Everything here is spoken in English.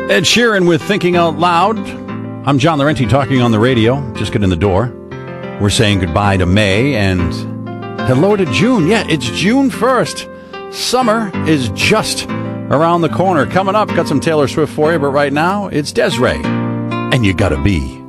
Ed Sheeran with Thinking Out Loud. I'm John Laurenti talking on the radio. Just get in the door. We're saying goodbye to May and hello to June. Yeah, it's June 1st. Summer is just around the corner. Coming up, got some Taylor Swift for you, but right now, it's Des'ree. And You Gotta Be.